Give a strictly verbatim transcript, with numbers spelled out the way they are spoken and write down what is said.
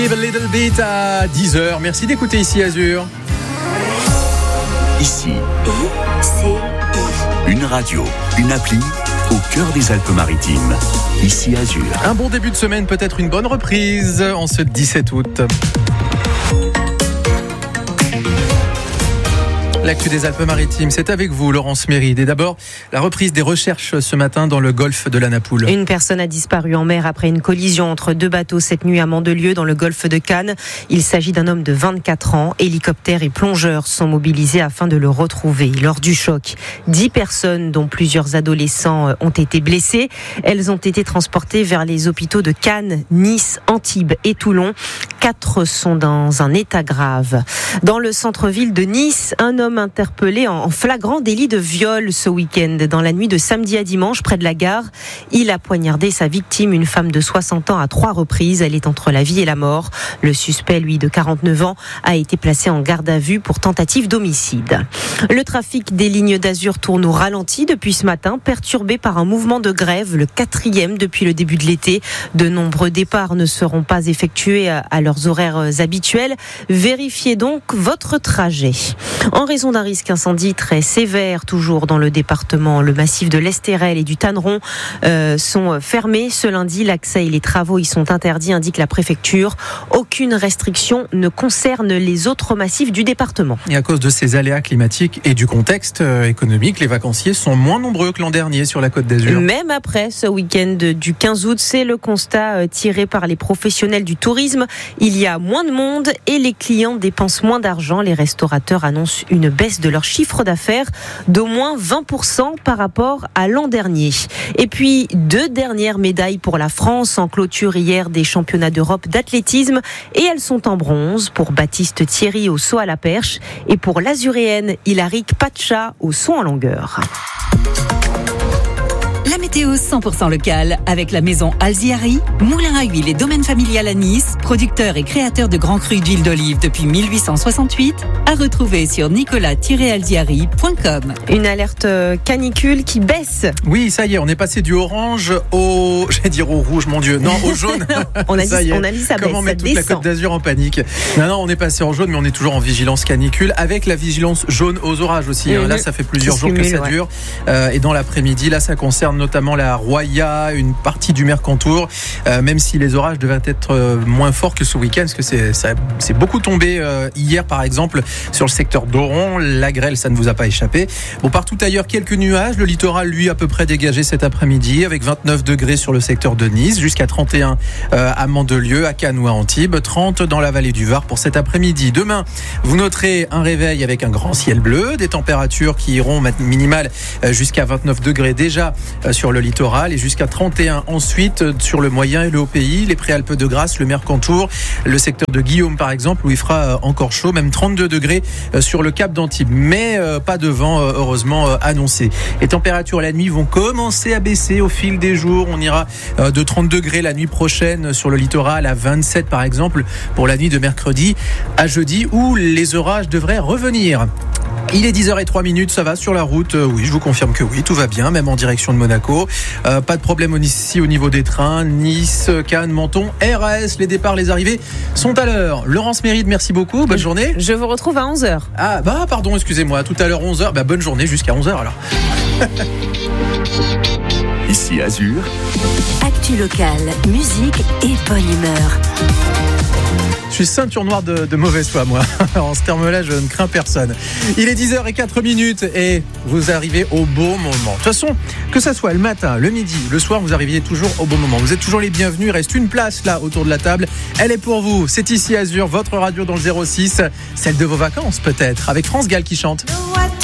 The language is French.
A little bit à dix heures. Merci d'écouter ici Azur. Ici, I C I. une radio, une appli au cœur des Alpes-Maritimes. Ici Azur. Un bon début de semaine, peut-être une bonne reprise en ce dix-sept août. L'actu des Alpes-Maritimes, c'est avec vous, Laurence Méride. Et d'abord, la reprise des recherches ce matin dans le golfe de la Napoule. Une personne a disparu en mer après une collision entre deux bateaux cette nuit à Mandelieu, dans le golfe de Cannes. Il s'agit d'un homme de vingt-quatre ans. Hélicoptères et plongeurs sont mobilisés afin de le retrouver. Lors du choc, dix personnes, dont plusieurs adolescents, ont été blessées. Elles ont été transportées vers les hôpitaux de Cannes, Nice, Antibes et Toulon. Quatre sont dans un état grave. Dans le centre-ville de Nice, un homme interpellé en flagrant délit de viol ce week-end. Dans la nuit de samedi à dimanche, près de la gare, il a poignardé sa victime, une femme de soixante ans, à trois reprises. Elle est entre la vie et la mort. Le suspect, lui, de quarante-neuf ans, a été placé en garde à vue pour tentative d'homicide. Le trafic des lignes d'Azur tourne au ralenti depuis ce matin, perturbé par un mouvement de grève, le quatrième depuis le début de l'été. De nombreux départs ne seront pas effectués à leurs horaires habituels. Vérifiez donc votre trajet. En raison d'un risque incendie très sévère, toujours dans le département, le massif de l'Estérel et du Tanneron euh, sont fermés ce lundi. L'accès et les travaux y sont interdits, indique la préfecture. Aucune restriction ne concerne les autres massifs du département. Et à cause de ces aléas climatiques et du contexte économique, les vacanciers sont moins nombreux que l'an dernier sur la Côte d'Azur. Même après ce week-end du quinze août, c'est le constat tiré par les professionnels du tourisme. Il y a moins de monde et les clients dépensent moins d'argent. Les restaurateurs annoncent une baisse de leur chiffre d'affaires d'au moins vingt pour cent par rapport à l'an dernier. Et puis, deux dernières médailles pour la France en clôture hier des championnats d'Europe d'athlétisme, et elles sont en bronze pour Baptiste Thierry au saut à la perche et pour l'azuréenne Hilarique Pacha au saut en longueur. La météo cent pour cent locale avec la maison Alziari, moulin à huile et domaine familial à Nice, producteur et créateur de grands crus d'huile d'olive depuis mille huit cent soixante-huit, à retrouver sur nicolas tiret alziari point com. Une alerte canicule qui baisse. Oui, ça y est, on est passé du orange au, j'allais dire au rouge, mon Dieu, non, au jaune. on, a ça dit, y est. on a dit ça baisse, Comment ça mettre toute descend. la Côte d'Azur en panique. Non, non, on est passé en jaune, mais on est toujours en vigilance canicule, avec la vigilance jaune aux orages aussi. Mmh. Là, ça fait plusieurs qui jours cumule, que ça ouais. dure. Euh, et dans l'après-midi, là, ça concerne notamment la Roya, une partie du Mercantour, euh, même si les orages devaient être euh, moins forts que ce week-end, parce que c'est, ça, c'est beaucoup tombé euh, hier, par exemple, sur le secteur d'Oron. La grêle, ça ne vous a pas échappé. Bon, partout ailleurs, quelques nuages. Le littoral, lui, à peu près dégagé cet après-midi, avec vingt-neuf degrés sur le secteur de Nice, jusqu'à trente et un euh, à Mandelieu, à Cannes ou à Antibes, trente dans la vallée du Var pour cet après-midi. Demain, vous noterez un réveil avec un grand ciel bleu, des températures qui iront minimales euh, jusqu'à vingt-neuf degrés déjà euh, sur le littoral et jusqu'à trente et un ensuite euh, sur le moyen et le haut pays, les Préalpes de Grasse, le Mercantour, le secteur de Guillaume par exemple, où il fera euh, encore chaud, même trente-deux degrés euh, sur le cap d'Antibes, mais euh, pas de vent euh, heureusement euh, annoncé. Les températures la nuit vont commencer à baisser au fil des jours. On ira euh, de trente degrés la nuit prochaine sur le littoral à vingt-sept par exemple pour la nuit de mercredi à jeudi où les orages devraient revenir. Il est dix heures zéro trois, ça va sur la route, euh, oui, je vous confirme que oui, tout va bien, même en direction de Monaco. Euh, pas de problème ici au niveau des trains, Nice, Cannes, Menton, R A S, les départs, les arrivées sont à l'heure. Laurence Méride, merci beaucoup, bonne journée. Je vous retrouve à onze heures. Ah, bah pardon, excusez-moi, tout à l'heure onze heures, bah bonne journée jusqu'à onze heures alors. Ici Azur. Actu locale, musique et bonne humeur. Je suis ceinture noire de, de mauvaise foi, moi. En ce terme-là, je ne crains personne. Il est dix heures zéro quatre et vous arrivez au bon moment. De toute façon, que ça soit le matin, le midi, le soir, vous arriviez toujours au bon moment. Vous êtes toujours les bienvenus. Il reste une place là autour de la table. Elle est pour vous. C'est ici Azur, votre radio dans le zéro six. Celle de vos vacances peut-être, avec France Gall qui chante.